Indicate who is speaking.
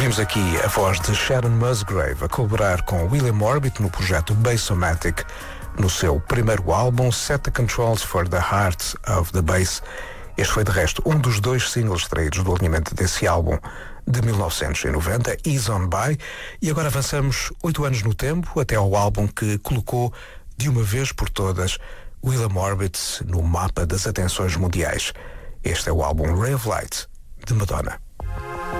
Speaker 1: Ouvimos aqui a voz de Sharon Musgrave a colaborar com William Orbit no projeto Bassomatic, no seu primeiro álbum Set the Controls for the Heart of the Bass. Este foi, de resto, um dos 2 singles extraídos do alinhamento desse álbum de 1990, Ease On By, e agora avançamos 8 anos no tempo, até ao álbum que colocou, de uma vez por todas, William Orbit no mapa das atenções mundiais. Este é o álbum Ray of Light, de Madonna.